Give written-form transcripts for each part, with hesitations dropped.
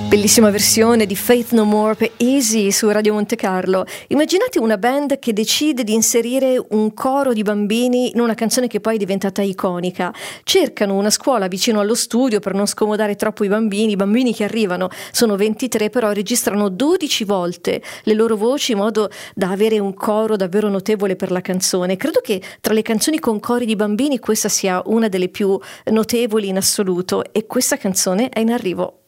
Bellissima versione di Faith No More per Easy su Radio Monte Carlo. Immaginate una band che decide di inserire un coro di bambini in una canzone che poi è diventata iconica. Cercano una scuola vicino allo studio per non scomodare troppo i bambini che arrivano sono 23, però registrano 12 volte le loro voci in modo da avere un coro davvero notevole per la canzone. Credo che tra le canzoni con cori di bambini questa sia una delle più notevoli in assoluto, e questa canzone è in arrivo.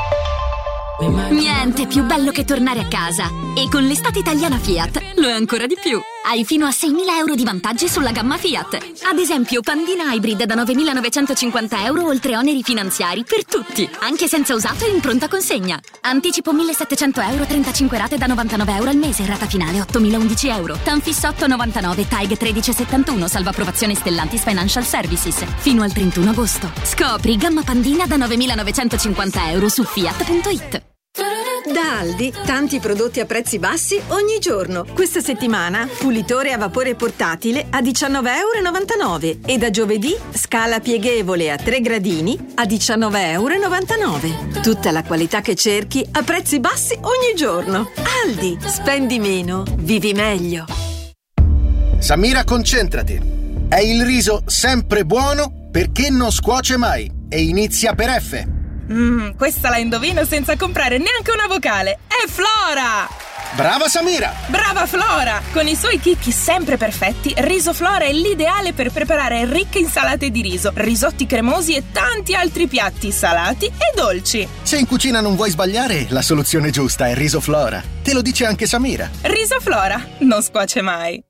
Niente più bello che tornare a casa. E con l'estate italiana Fiat lo è ancora di più. Hai fino a 6.000 euro di vantaggi sulla gamma Fiat. Ad esempio Pandina Hybrid da 9.950 euro oltre oneri finanziari per tutti, anche senza usato e in pronta consegna. Anticipo 1.700 euro, 35 rate da 99 euro al mese, rata finale 8.011 euro. Tanfis 8,99, TAG 13,71, salva approvazione Stellantis Financial Services. Fino al 31 agosto. Scopri gamma Pandina da 9.950 euro su fiat.it. Da Aldi, tanti prodotti a prezzi bassi ogni giorno. Questa settimana, pulitore a vapore portatile a 19,99 euro e da giovedì scala pieghevole a 3 gradini a 19,99 euro. Tutta la qualità che cerchi a prezzi bassi ogni giorno. Aldi, spendi meno, vivi meglio. Samira, concentrati. È il riso sempre buono perché non scuoce mai e inizia per F. Questa la indovino senza comprare neanche una vocale. È Flora! Brava Samira! Brava Flora! Con i suoi chicchi sempre perfetti, Riso Flora è l'ideale per preparare ricche insalate di riso, risotti cremosi e tanti altri piatti salati e dolci. Se in cucina non vuoi sbagliare, la soluzione giusta è Riso Flora. Te lo dice anche Samira. Riso Flora non scuoce mai.